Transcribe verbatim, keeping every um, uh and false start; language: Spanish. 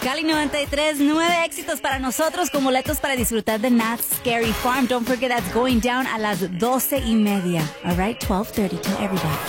Cali noventa y tres, nueve éxitos para nosotros con boletos para disfrutar de Nat's Scary Farm. Don't forget that's going down a las doce y media. All right, twelve thirty to everybody.